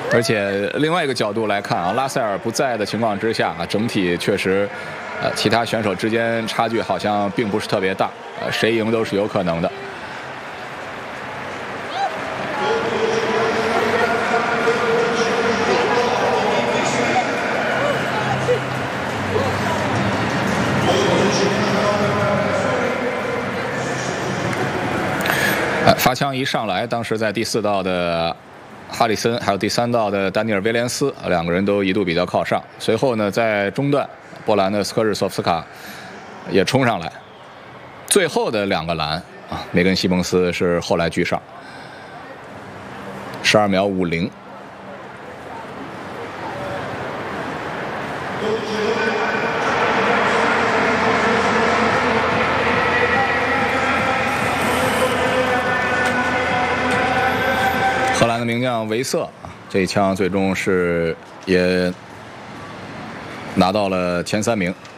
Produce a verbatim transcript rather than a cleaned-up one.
而且另外一个角度来看啊，拉塞尔不在的情况之下，整体确实，呃，其他选手之间差距好像并不是特别大，呃，谁赢都是有可能的。呃，发枪一上来，当时在第四道的哈里森，还有第三道的丹尼尔·威廉斯，两个人都一度比较靠上。随后呢，在中段，波兰的斯科日索夫斯卡也冲上来。最后的两个栏啊，梅根·西蒙斯是后来居上，十二秒五零。荷兰的名将维瑟啊，这一枪最终是也拿到了前三名。